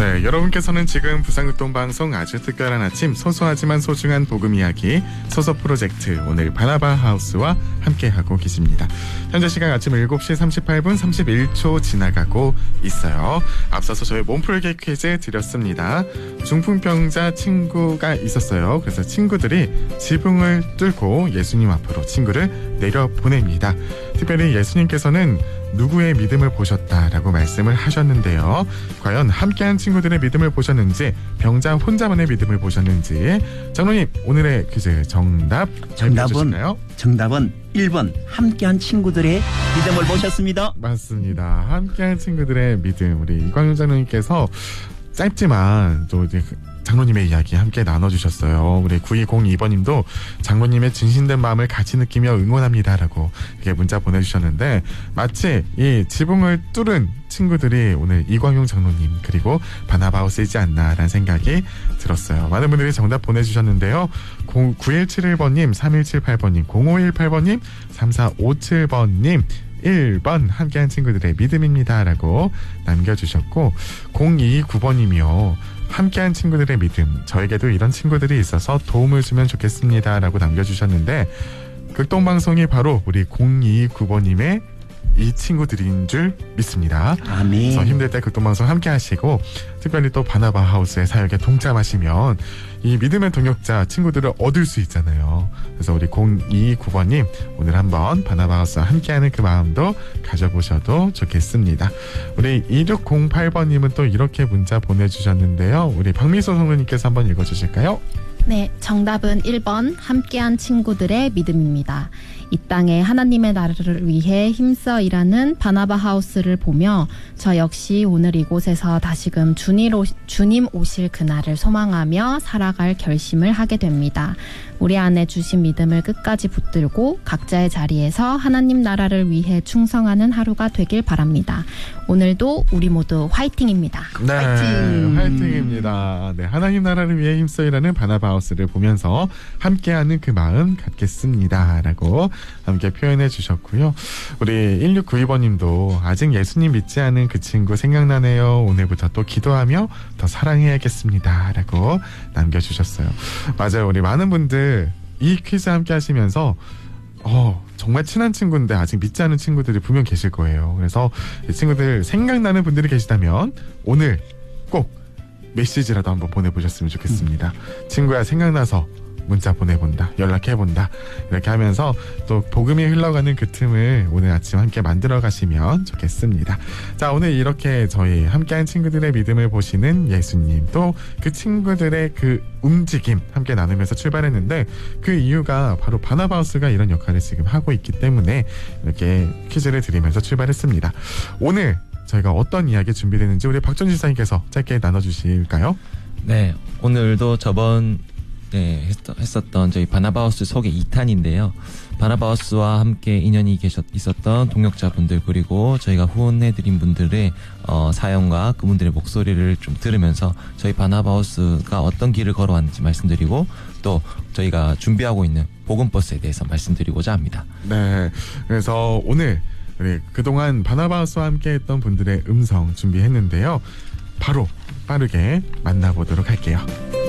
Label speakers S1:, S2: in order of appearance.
S1: 네, 여러분께서는 지금 부산극동방송 아주 특별한 아침 소소하지만 소중한 복음 이야기 소소 프로젝트 오늘 바나바 하우스와 함께하고 계십니다. 현재 시간 아침 7시 38분 31초 지나가고 있어요. 앞서서 저희 몸풀기 퀴즈 드렸습니다. 중풍병자 친구가 있었어요. 그래서 친구들이 지붕을 뚫고 예수님 앞으로 친구를 내려보냅니다. 특별히 예수님께서는 누구의 믿음을 보셨다라고 말씀을 하셨는데요. 과연 함께한 친구들의 믿음을 보셨는지 병자 혼자만의 믿음을 보셨는지 장로님 오늘의 퀴즈
S2: 정답은 1번 함께한 친구들의 믿음을 보셨습니다.
S1: 맞습니다. 함께한 친구들의 믿음 우리 이광윤 장로님께서 짧지만 또 이제 장로님의 이야기 함께 나눠주셨어요. 우리 9202번님도 장로님의 진심된 마음을 같이 느끼며 응원합니다라고 이렇게 문자 보내주셨는데 마치 이 지붕을 뚫은 친구들이 오늘 이광용 장로님 그리고 바나바하우스이지 않나라는 생각이 들었어요. 많은 분들이 정답 보내주셨는데요. 9171번님, 3178번님, 0518번님, 3457번님 1번 함께한 친구들의 믿음입니다 라고 남겨주셨고 0229번님이요. 함께한 친구들의 믿음 저에게도 이런 친구들이 있어서 도움을 주면 좋겠습니다 라고 남겨주셨는데 극동방송이 바로 우리 0229번님의 이 친구들인 줄 믿습니다.
S2: 아멘.
S1: 그래서 힘들 때 극동방송 함께 하시고 특별히 또 바나바 하우스의 사역에 동참하시면 이 믿음의 동역자 친구들을 얻을 수 있잖아요. 그래서 우리 0229번님 오늘 한번 바나바 하우스와 함께하는 그 마음도 가져보셔도 좋겠습니다. 우리 2608번님은 또 이렇게 문자 보내주셨는데요. 우리 박미소 성도님께서 한번 읽어주실까요?
S3: 네, 정답은 1번 함께한 친구들의 믿음입니다. 이 땅에 하나님의 나라를 위해 힘써 일하는 바나바 하우스를 보며 저 역시 오늘 이곳에서 다시금 주님 오실 그날을 소망하며 살아갈 결심을 하게 됩니다. 우리 안에 주신 믿음을 끝까지 붙들고 각자의 자리에서 하나님 나라를 위해 충성하는 하루가 되길 바랍니다. 오늘도 우리 모두 화이팅입니다.
S1: 네, 화이팅입니다. 네, 하나님 나라를 위해 힘써 일하는 바나바 하우스를 보면서 함께하는 그 마음 갖겠습니다 라고 함께 표현해 주셨고요. 우리 1692번님도 아직 예수님 믿지 않은 그 친구 생각나네요. 오늘부터 또 기도하며 더 사랑해야겠습니다 라고 남겨주셨어요. 맞아요. 우리 많은 분들 이 퀴즈 함께 하시면서 정말 친한 친구인데 아직 믿지 않은 친구들이 분명 계실 거예요. 그래서 이 친구들 생각나는 분들이 계시다면 오늘 꼭 메시지라도 한번 보내보셨으면 좋겠습니다. 친구야 생각나서 문자 보내본다, 연락해본다 이렇게 하면서 또 복음이 흘러가는 그 틈을 오늘 아침 함께 만들어 가시면 좋겠습니다. 자, 오늘 이렇게 저희 함께한 친구들의 믿음을 보시는 예수님 또 그 친구들의 그 움직임 함께 나누면서 출발했는데 그 이유가 바로 바나바하우스가 이런 역할을 지금 하고 있기 때문에 이렇게 퀴즈를 드리면서 출발했습니다. 오늘 저희가 어떤 이야기 준비되는지 우리 박전 지사님께서 짧게 나눠주실까요?
S4: 네, 오늘도 저번 했었던 저희 바나바하우스 소개 2탄인데요. 바나바하우스와 함께 인연이 있었던 동역자분들 그리고 저희가 후원해드린 분들의 사연과 그분들의 목소리를 좀 들으면서 저희 바나바하우스가 어떤 길을 걸어왔는지 말씀드리고 또 저희가 준비하고 있는 복음버스에 대해서 말씀드리고자 합니다.
S1: 네, 그래서 오늘 우리 그동안 바나바하우스와 함께 했던 분들의 음성 준비했는데요. 바로 빠르게 만나보도록 할게요.